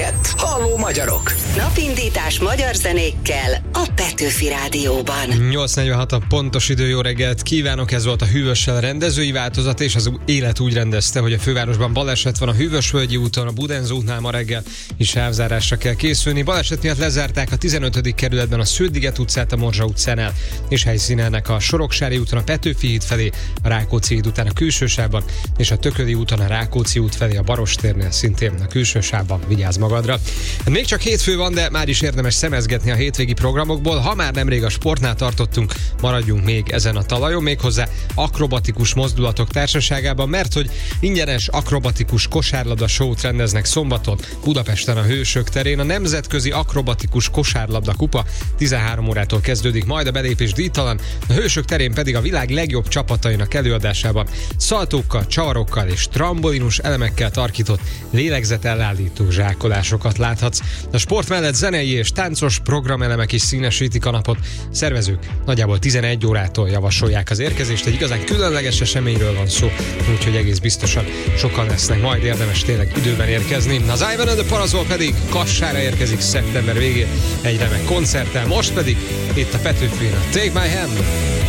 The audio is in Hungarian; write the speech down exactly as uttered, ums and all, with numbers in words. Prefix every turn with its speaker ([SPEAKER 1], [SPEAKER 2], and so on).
[SPEAKER 1] helyett Halló magyarok.
[SPEAKER 2] Napindítás magyar zenékkel a Petőfi Rádióban.
[SPEAKER 3] nyolc negyvenhat a pontos idő, jó reggelt kívánok, ez volt a Hűvössel rendezői változat, és az élet úgy rendezte, hogy a fővárosban baleset van a Hűvösvölgyi úton, a Budenzó útnál ma reggel is sávzárásra kell készülni. Baleset miatt lezárták a tizenötödik kerületben a Sződ-Liget utcát a Morzsa utcánál, és helyszínelnek a Soroksári úton a Petőfi híd felé, a Rákóczi híd után a külsősávban, és a Tököli úton a Rákóczi út felé a Barostérnél szintén a külsősávban. Vigyázz magadra! Még csak hétfő van, de már is érdemes szemezgetni a hétvégi programokból. Ha már nemrég a sportnál tartottunk, maradjunk még ezen a talajon, méghozzá akrobatikus mozdulatok társaságában, mert hogy ingyenes akrobatikus kosárlabda show-t rendeznek szombaton Budapesten a Hősök terén. A Nemzetközi Akrobatikus Kosárlabda Kupa tizenhárom órától kezdődik, majd a belépés díjtalan, a Hősök terén pedig a világ legjobb csapatainak előadásában szaltókkal, csavarokkal és trambolinus elemekkel tarkított lélegzetellállító zsákolásokat láthatsz. A sport mellett zenei és táncos programelemek is színesítik a napot. Szervezők nagyjából tizenegy órától javasolják az érkezést, egy igazán különleges eseményről van szó, úgyhogy egész biztosan sokan lesznek, majd érdemes tényleg időben érkezni. Az Ivan and the Parasol pedig Kassára érkezik szeptember végén egy remek koncerttel, most pedig itt a Petőfin a Take My Hand.